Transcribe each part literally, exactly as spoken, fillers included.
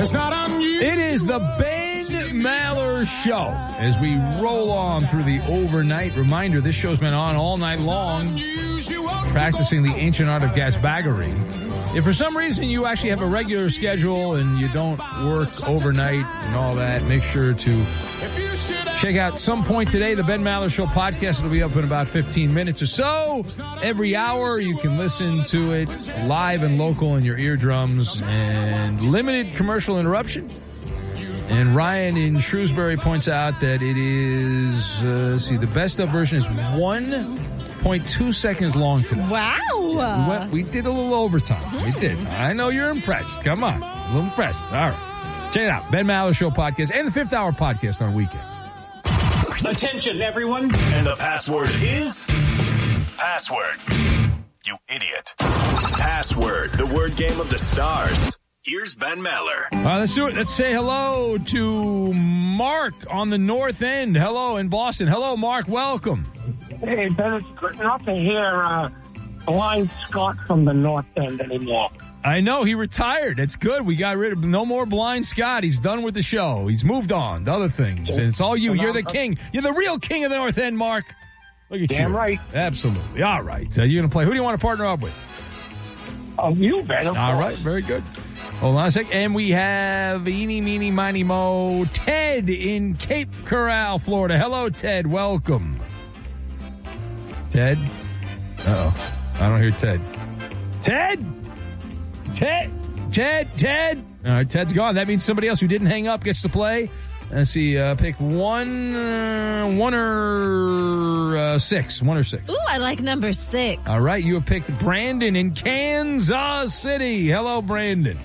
It's not unusual. It is the Ben Maller Show as we roll on through the overnight. Reminder, this show's been on all night long, practicing the ancient art of gasbaggery. If for some reason you actually have a regular schedule and you don't work overnight and all that, make sure to check out some point today the Ben Maller Show podcast. It'll be up in about fifteen minutes or so. Every hour you can listen to it live and local in your eardrums and limited commercial interruption. And Ryan in Shrewsbury points out that it is, uh, let's see, the best of version is one point two seconds long today. Wow. We, went, we did a little overtime. We did. I know you're impressed. Come on. A little impressed. All right. Check it out. Ben Maller Show podcast and the Fifth Hour podcast on weekends. Attention, everyone. And the password is password. You idiot. Password, the word game of the stars. Here's Ben Maller. All right, let's do it. Let's say hello to Mark on the North End. Hello in Boston. Hello, Mark. Welcome. Hey, Ben, it's good not to hear uh, Blind Scott from the North End anymore. I know. He retired. That's good. We got rid of no more Blind Scott. He's done with the show. He's moved on to other things. And it's all you. You're the king. You're the real king of the North End, Mark. Look at you. Damn right. Absolutely. All right. So you're going to play. Who do you want to partner up with? Oh, you, Ben. Of All course. right. Very good. Hold on a sec. And we have eeny, meeny, miny, mo, Ted in Cape Coral, Florida. Hello, Ted. Welcome. Ted? Uh-oh. I don't hear Ted. Ted? Ted? Ted? Ted? All right, Ted's gone. That means somebody else who didn't hang up gets to play. Let's see. Uh, pick one, uh, one or uh, six. One or six. Ooh, I like number six. All right, you have picked Brandon in Kansas City. Hello, Brandon.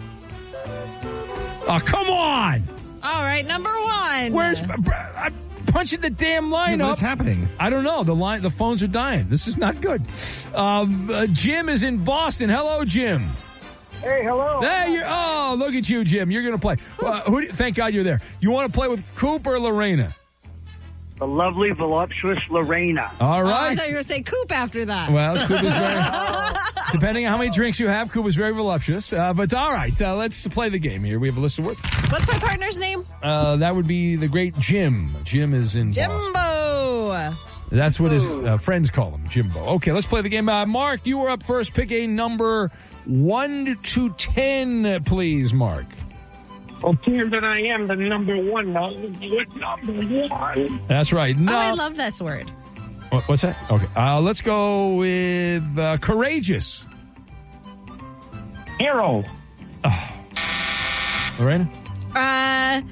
Oh, come on. All right, number one. Where's... I'm punching the damn line yeah, up. What's happening? I don't know. The line, the phones are dying. This is not good. Um, uh, Jim is in Boston. Hello, Jim. Hey, hello. There you. Oh, look at you, Jim. You're going to play. Uh, who? Do, thank God you're there. You want to play with Coop or Lorena? The lovely, voluptuous Lorena. All Oh, right. I thought you were going to say Coop after that. Well, Coop is very... Depending on how many drinks you have, Coop is very voluptuous. Uh, but all right, uh, let's play the game here. We have a list of words. What's my partner's name? Uh, that would be the great Jim. Jim is in Boston. Jimbo. That's what his uh, friends call him, Jimbo. Okay, let's play the game. Uh, Mark, you were up first. Pick a number one to ten, please, Mark. Well, being that I am the number one, now, what number one? That's right. No. Oh, I love this word. What, what's that? Okay, uh, let's go with uh, courageous. Hero. Oh. Lorena? Uh,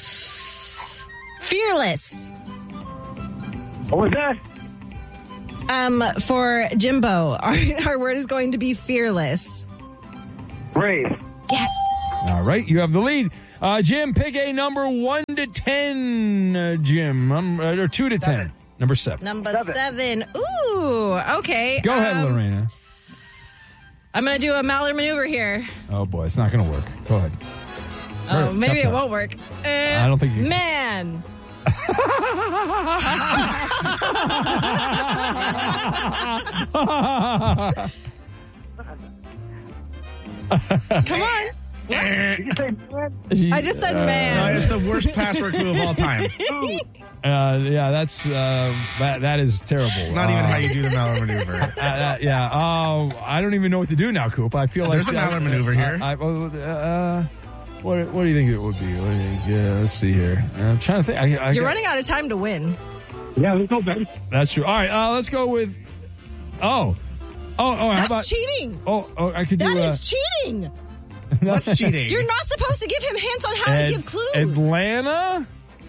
fearless. What was that? Um, for Jimbo, our, our word is going to be fearless. Brave. Yes. All right, you have the lead. Uh, Jim, pick a number one to ten, uh, Jim. Um, uh, or two to ten. Number seven. Number Seven. seven. Ooh, okay. Go ahead, um, Lorena. I'm going to do a Maller maneuver here. Oh, boy, it's not going to work. Go ahead. Oh, Hurry, maybe tough it time. won't work. Uh, I don't think you can. Man. Come on. Did you say man? I just said man. Uh, it's the worst password clue of all time. Uh, yeah, that's uh, that, that is terrible. It's not even uh, how you do the Maller maneuver. Uh, uh, yeah, uh, I don't even know what to do now, Coop. I feel There's like a Maller maneuver here. I, I, uh, what what do you think it would be? What do you think? Yeah, let's see here. I'm trying to think. I, I You're got, running out of time to win. Yeah, let's go, Ben. That's true. All right, uh, let's go with. Oh, oh, oh. How That's about? cheating. Oh, oh, I could do. That uh, is cheating. What's cheating? You're not supposed to give him hints on how Ad- to give clues. Atlanta.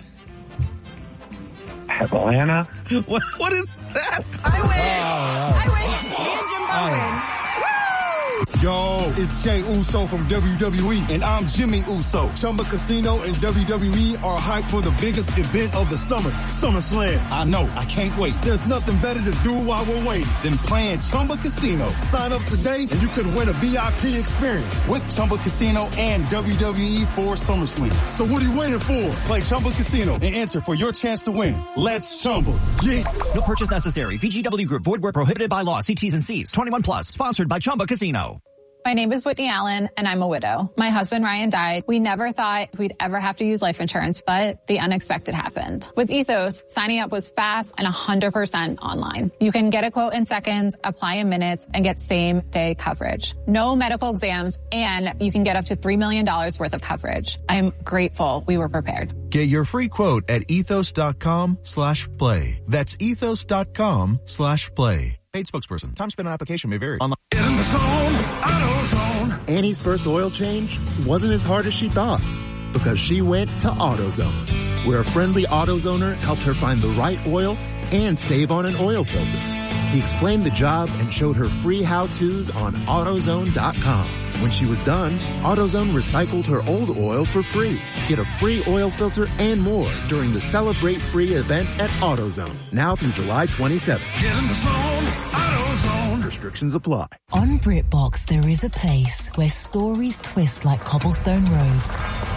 Atlanta. What, what is that? I win. Oh, I win. Me and Jimbo Oh. win. Yo, it's Jay Uso from W W E, and I'm Jimmy Uso. Chumba Casino and W W E are hyped for the biggest event of the summer, SummerSlam. I know, I can't wait. There's nothing better to do while we're waiting than playing Chumba Casino. Sign up today, and you could win a V I P experience with Chumba Casino and W W E for SummerSlam. So what are you waiting for? Play Chumba Casino and enter for your chance to win. Let's Chumba. Yeah. No purchase necessary. V G W Group. Void where prohibited by law. See T's and C's. twenty-one plus. Sponsored by Chumba Casino. My name is Whitney Allen, and I'm a widow. My husband, Ryan, died. We never thought we'd ever have to use life insurance, but the unexpected happened. With Ethos, signing up was fast and one hundred percent online. You can get a quote in seconds, apply in minutes, and get same-day coverage. No medical exams, and you can get up to three million dollars worth of coverage. I'm grateful we were prepared. Get your free quote at ethos.com slash play. That's ethos.com slash play. Paid spokesperson. Time spent on application may vary. Online. In the zone, AutoZone. Annie's first oil change wasn't as hard as she thought because she went to AutoZone, where a friendly AutoZoner helped her find the right oil and save on an oil filter. He explained the job and showed her free how-tos on AutoZone dot com. When she was done, AutoZone recycled her old oil for free. Get a free oil filter and more during the Celebrate Free event at AutoZone, now through July twenty-seventh. Get in the zone, AutoZone. Restrictions apply. On BritBox, there is a place where stories twist like cobblestone roads,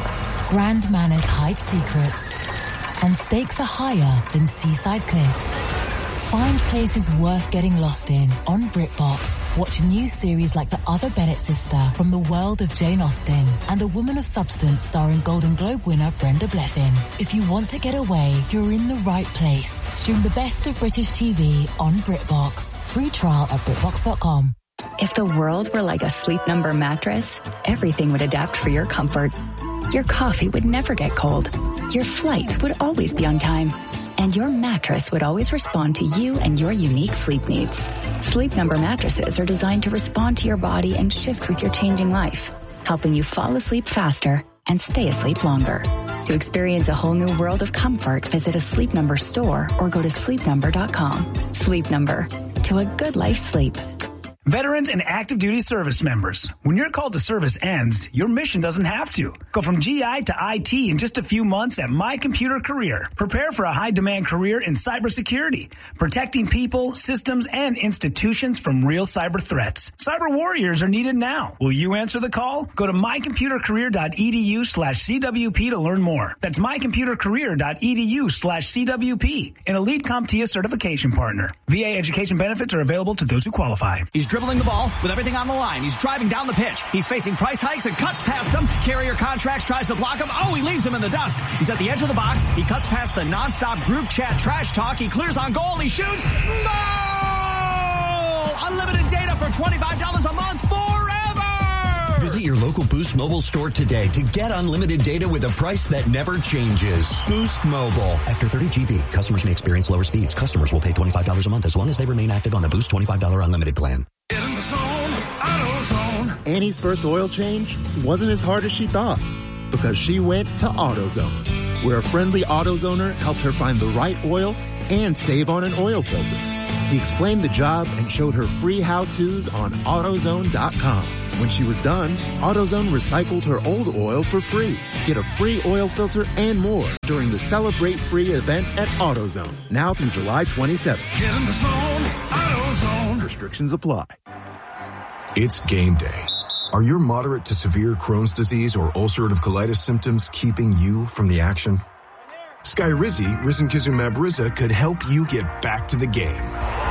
grand manners hide secrets, and stakes are higher than seaside cliffs. Find places worth getting lost in on BritBox. Watch new series like The Other Bennett Sister from the world of Jane Austen and A Woman of Substance starring Golden Globe winner Brenda Blethyn. If you want to get away, you're in the right place. Stream the best of British T V on BritBox. Free trial at BritBox dot com. If the world were like a Sleep Number mattress, everything would adapt for your comfort. Your coffee would never get cold. Your flight would always be on time. And your mattress would always respond to you and your unique sleep needs. Sleep Number mattresses are designed to respond to your body and shift with your changing life, helping you fall asleep faster and stay asleep longer. To experience a whole new world of comfort, visit a Sleep Number store or go to sleep number dot com. Sleep Number. To a good life sleep. Veterans and active duty service members, when your call to service ends, your mission doesn't have to. Go from G I to I T in just a few months at My Computer Career. Prepare for a high-demand career in cybersecurity, protecting people, systems, and institutions from real cyber threats. Cyber warriors are needed now. Will you answer the call? Go to mycomputercareer.edu slash CWP to learn more. That's mycomputercareer.edu slash CWP, an elite CompTIA certification partner. V A education benefits are available to those who qualify. He's dribbling the ball with everything on the line. He's driving down the pitch. He's facing price hikes and cuts past him. Carrier Contracts tries to block him. Oh, he leaves him in the dust. He's at the edge of the box. He cuts past the nonstop group chat trash talk. He clears on goal. He shoots. Goal! Unlimited data for twenty-five dollars a month forever! Visit your local Boost Mobile store today to get unlimited data with a price that never changes. Boost Mobile. After thirty G B, customers may experience lower speeds. Customers will pay twenty-five dollars a month as long as they remain active on the Boost twenty-five dollars unlimited plan. Get in the zone, AutoZone. Annie's first oil change wasn't as hard as she thought because she went to AutoZone, where a friendly AutoZoner helped her find the right oil and save on an oil filter. He explained the job and showed her free how-tos on AutoZone dot com. When she was done, AutoZone recycled her old oil for free. Get a free oil filter and more during the Celebrate Free event at AutoZone, now through July twenty-seventh. Get in the zone, AutoZone. Restrictions apply. It's game day. Are your moderate to severe Crohn's disease or ulcerative colitis symptoms keeping you from the action? Skyrizi, risankizumab Riza, could help you get back to the game.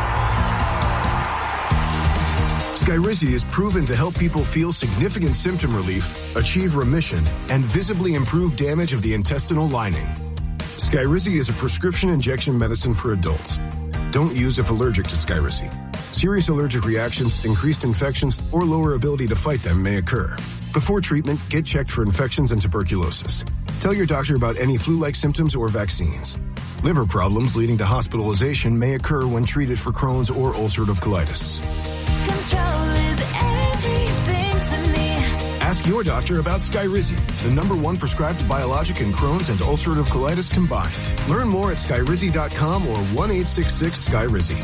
Skyrizi is proven to help people feel significant symptom relief, achieve remission, and visibly improve damage of the intestinal lining. Skyrizi is a prescription injection medicine for adults. Don't use if allergic to Skyrizi. Serious allergic reactions, increased infections, or lower ability to fight them may occur. Before treatment, get checked for infections and tuberculosis. Tell your doctor about any flu-like symptoms or vaccines. Liver problems leading to hospitalization may occur when treated for Crohn's or ulcerative colitis. Control is everything to me. Ask your doctor about Skyrizi, the number one prescribed biologic in Crohn's and ulcerative colitis combined. Learn more at skyrizi dot com or one eight six six Skyrizi.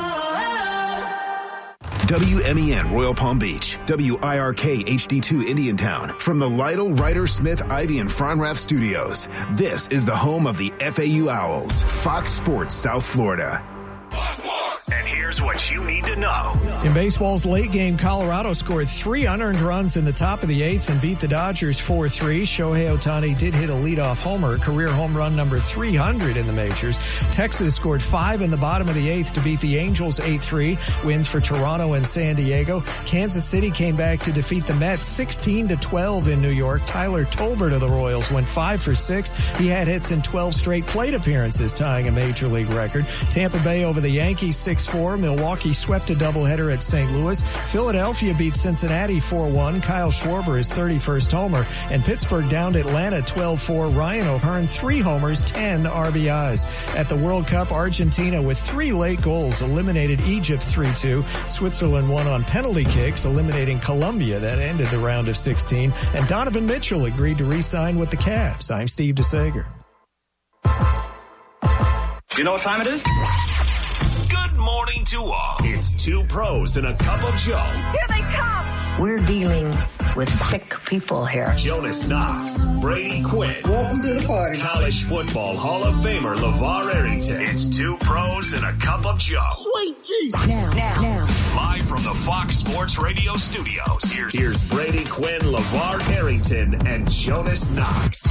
W M E N Royal Palm Beach, W I R K H D two Indiantown. From the Lytle, Ryder, Smith, Ivy, and Fronrath studios, this is the home of the F A U Owls, Fox Sports South Florida. Fox Sports! And here's what you need to know. In baseball's late game, Colorado scored three unearned runs in the top of the eighth and beat the Dodgers four three. Shohei Ohtani did hit a leadoff homer, career home run number three hundred in the majors. Texas scored five in the bottom of the eighth to beat the Angels eight three. Wins for Toronto and San Diego. Kansas City came back to defeat the Mets sixteen to twelve in New York. Tyler Tolbert of the Royals went five for six. He had hits in twelve straight plate appearances, tying a major league record. Tampa Bay over the Yankees six four. Milwaukee swept a doubleheader at Saint Louis. Philadelphia beat Cincinnati four one. Kyle Schwarber his thirty-first homer. And Pittsburgh downed Atlanta twelve four. Ryan O'Hearn three homers, ten R B Is. At the World Cup, Argentina with three late goals eliminated Egypt three two. Switzerland won on penalty kicks, eliminating Colombia. That ended the round of sixteen. And Donovan Mitchell agreed to re-sign with the Cavs. I'm Steve DeSager. You know what time it is? Good morning to all. It's two pros and a cup of Joe. Here they come. We're dealing with sick people here. Jonas Knox, Brady Quinn. Welcome to the party. College football Hall of Famer LeVar Arrington. It's two pros and a cup of Joe. Sweet Jesus. Now, now, now. Live from the Fox Sports Radio studios. Here's, here's Brady Quinn, LeVar Arrington, and Jonas Knox.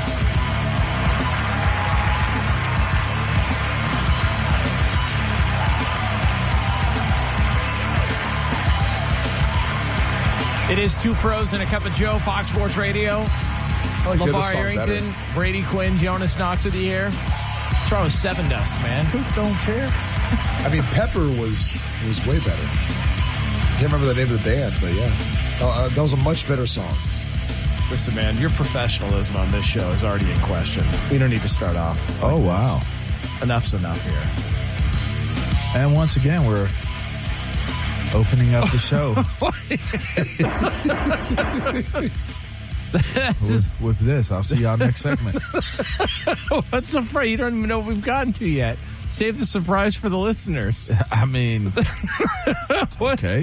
It is two pros and a cup of Joe, Fox Sports Radio. Like LeVar Arrington, better. Brady Quinn, Jonas Knox of the air. What's wrong with Seven Dust, man? Who don't care? I mean, Pepper was was way better. I can't remember the name of the band, but yeah. Uh, that was a much better song. Listen, man, your professionalism on this show is already in question. We don't need to start off. Like oh, wow. This. Enough's enough here. And once again, we're opening up the show with, with this. I'll see y'all next segment. What's so funny? You don't even know what we've gotten to yet. Save the surprise for the listeners. I mean, okay.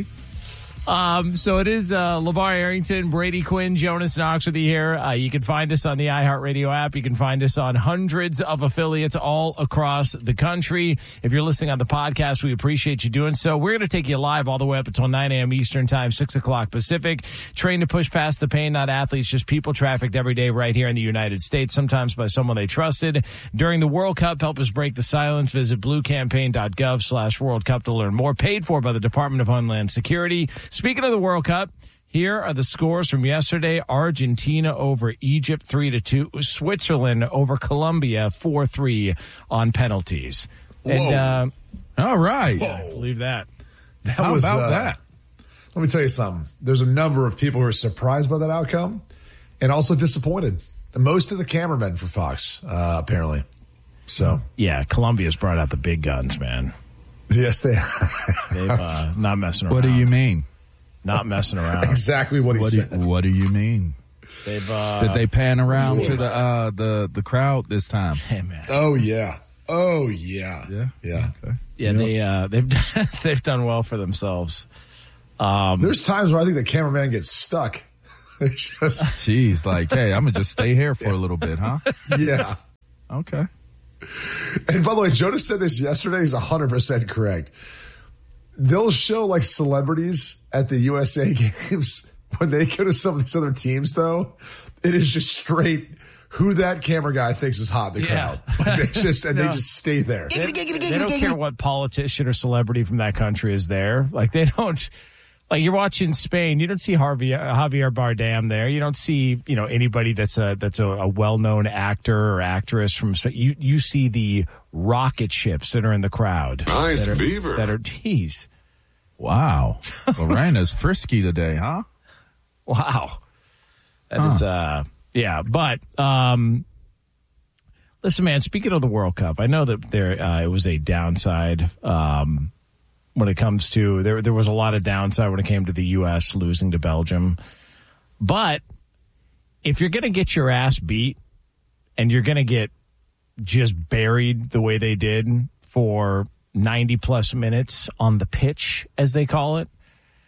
Um, so it is uh, LeVar Arrington, Brady Quinn, Jonas Knox with you here. Uh, you can find us on the iHeartRadio app. You can find us on hundreds of affiliates all across the country. If you're listening on the podcast, we appreciate you doing so. We're going to take you live all the way up until nine a.m. Eastern time, six o'clock Pacific. Trained to push past the pain, not athletes, just people trafficked every day right here in the United States, sometimes by someone they trusted. During the World Cup, help us break the silence. Visit bluecampaign.gov slash World Cup to learn more. Paid for by the Department of Homeland Security. Speaking of the World Cup, here are the scores from yesterday. Argentina over Egypt three to two. Switzerland over Colombia four three on penalties. Whoa. And, uh, all right. I believe that. That How was about uh, that? Let me tell you something. There's a number of people who are surprised by that outcome and also disappointed. Most of the cameramen for Fox, uh, apparently. So yeah, Colombia's brought out the big guns, man. Yes, they They've uh, not messing around. What do you mean? Not messing around. Exactly what he what said. Do you, what do you mean? They've uh, Did they pan around to the uh, the the crowd this time? Hey man. Oh yeah. Oh yeah. Yeah. Yeah. Okay. Yeah, Yep. they uh, they've they've done well for themselves. Um, There's times where I think the cameraman gets stuck. It's just, jeez, like, hey, I'm gonna just stay here for a little bit, huh? Yeah. Okay. And by the way, Jonas said this yesterday. He's one hundred percent correct. They'll show like celebrities at the U S A games when they go to some of these other teams, though. It is just straight who that camera guy thinks is hot in the Yeah. crowd. Like they just and No. they just stay there. They, they don't care what politician or celebrity from that country is there. Like they don't. Like you're watching Spain, you don't see Harvey, Javier Bardem there. You don't see, you know, anybody that's a that's a, a well-known actor or actress from Spain. You you see the rocket ships that are in the crowd. Nice that are, beaver. That are geez. Wow, Lorena's frisky today, huh? Wow, that Huh. is uh yeah. But um, listen, man. Speaking of the World Cup, I know that there uh, it was a downside. Um. When it comes to, there there was a lot of downside when it came to the U S losing to Belgium. But if you're going to get your ass beat and you're going to get just buried the way they did for ninety plus minutes on the pitch, as they call it,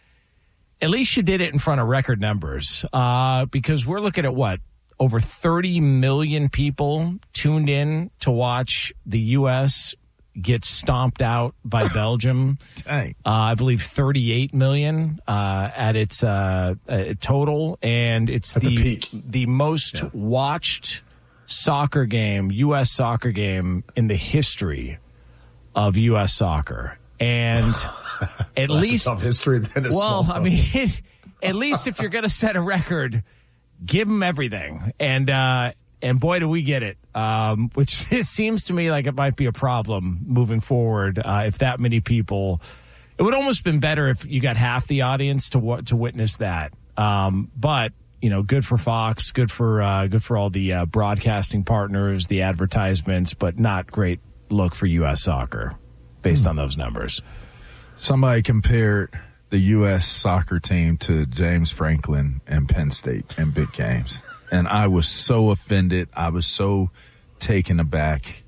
at least you did it in front of record numbers. Uh, because we're looking at what? Over thirty million people tuned in to watch the U S gets stomped out by Belgium. Dang. Uh, I believe thirty-eight million uh, at its uh, uh, total, and it's At the the peak. the most Yeah. watched soccer game, U S soccer game in the history of U S soccer. And at Well, that's least a tough history then as well, well. I mean, at least if you're going to set a record, give them everything. And uh, and boy, do we get it. Um, which it seems to me like it might be a problem moving forward. Uh, if that many people, it would almost been better if you got half the audience to wa- to witness that. Um, but you know, good for Fox, good for uh, good for all the uh, broadcasting partners, the advertisements, but not great look for U S soccer based on those numbers. Somebody compared the U S soccer team to James Franklin and Penn State in big games. And I was so offended. I was so taken aback.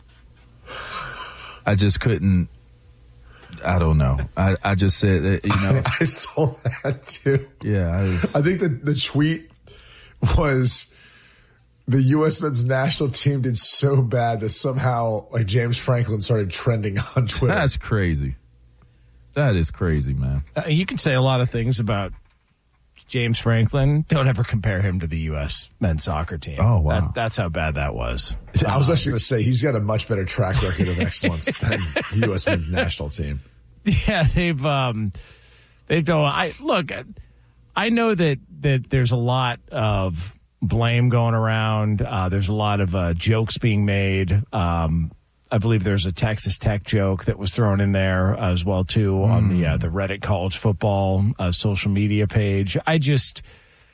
I just couldn't, I don't know. I, I just said, that, you know. I saw that too. Yeah. I, I think the, the tweet was the U S men's national team did so bad that somehow like James Franklin started trending on Twitter. That's crazy. That is crazy, man. Uh, you can say a lot of things about James Franklin. Don't ever compare him to the U S men's soccer team. Oh, wow. That, that's how bad that was. I was actually going to say he's got a much better track record of excellence than the U S men's national team. Yeah, they've um, they've done. I look. I know that that there's a lot of blame going around. Uh, there's a lot of uh, jokes being made. Um, I believe there's a Texas Tech joke that was thrown in there as well too mm. on the uh, the Reddit college football uh, social media page. I just,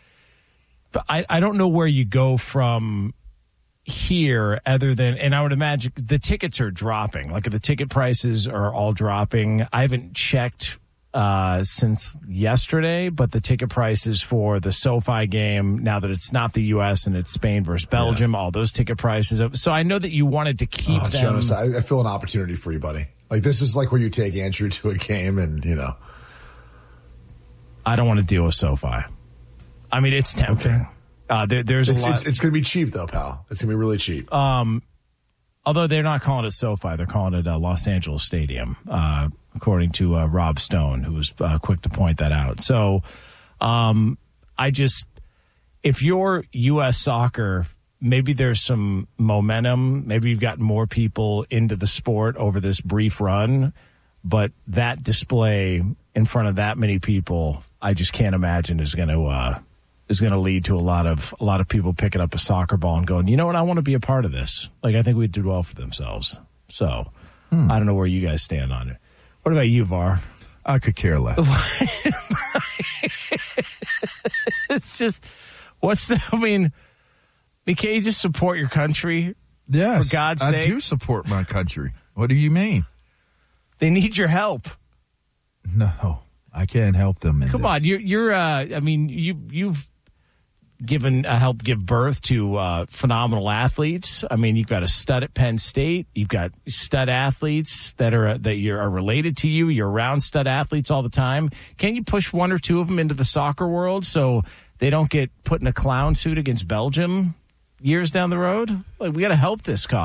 I I don't know where you go from here other than, and I would imagine the tickets are dropping. Like the ticket prices are all dropping. I haven't checked uh, since yesterday, but the ticket prices for the SoFi game, now that it's not the U S and it's Spain versus Belgium, yeah. all those ticket prices. So I know that you wanted to keep oh, them. Jonas, I, I feel an opportunity for you, buddy. Like this is like where you take Andrew to a game and, you know. I don't want to deal with SoFi. I mean, it's tempting. Okay. Uh, there, there's it's, a lot. It's, it's going to be cheap, though, pal. It's going to be really cheap. Um, although they're not calling it SoFi, they're calling it uh, Los Angeles Stadium, uh, according to uh, Rob Stone, who was uh, quick to point that out. So, um, I just, if you're U S soccer, maybe there's some momentum. Maybe you've gotten more people into the sport over this brief run, but that display in front of that many people, I just can't imagine is going to. Uh, is going to lead to a lot of a lot of people picking up a soccer ball and going, you know what, I want to be a part of this. Like, I think we did well for themselves. So, hmm. I don't know where you guys stand on it. What about you, Var? I could care less. It's just, what's the, I mean, can you just support your country? Yes. For God's sake. I do support my country. What do you mean? They need your help. No, I can't help them. In Come this. on. You're, you're, uh, I mean, you, you've, given uh, help give birth to uh, phenomenal athletes. I mean, you've got a stud at Penn State. You've got stud athletes that are uh, that you're, are related to you. You're around stud athletes all the time. Can you push one or two of them into the soccer world so they don't get put in a clown suit against Belgium years down the road? Like, we got to help this cause.